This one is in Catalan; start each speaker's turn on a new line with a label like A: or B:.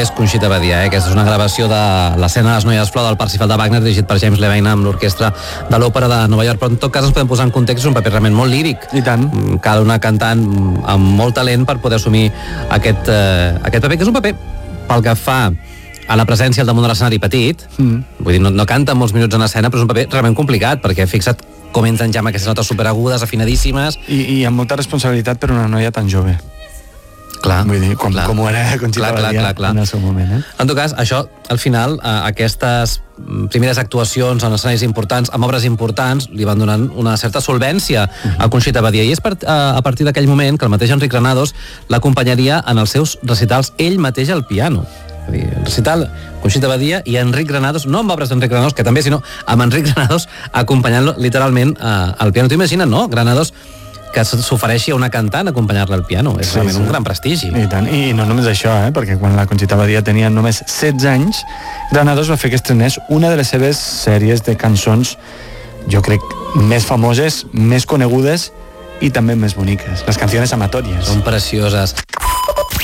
A: és Conxita Badia, Aquesta és una gravació de l'escena de les Noies Flor del Parsifal de Wagner, dirigit per James Levine amb l'orquestra de l'Òpera de Nova York, però en tot cas ens podem posar en context, és un paper realment molt líric.
B: I tant.
A: Cal una cantant amb molt talent per poder assumir aquest paper, que és un paper pel que fa a la presència al damunt de l'escenari petit, vull dir, no canta molts minuts en escena, però és un paper realment complicat, perquè fixa't com entren ja amb aquestes notes superagudes, afinadíssimes.
B: I amb molta responsabilitat per una noia tan jove.
A: Clar,
B: vull dir, com ho era Conxita Badia en el seu moment.
A: En tot cas, això, al final, aquestes primeres actuacions en escenaris importants, amb obres importants, li van donant una certa solvència a Conxita Badia. I és a partir d'aquell moment que el mateix Enric Granados l'acompanyaria en els seus recitals ell mateix al piano. El recital Conxita Badia i Enric Granados, no amb obres d'Enric Granados, que també, sinó amb Enric Granados acompanyant-lo literalment al piano. T'ho imagines, no? Granados que s'ofereixi a una cantant acompanyar-la al piano. És realment un gran prestigi.
B: I tant, i no només això, perquè quan la Conxita Badia tenia només 16 anys, Granados va fer que estrenés una de les seves sèries de cançons, jo crec, més famoses, més conegudes i també més boniques, les canciones amatorias.
A: Són precioses.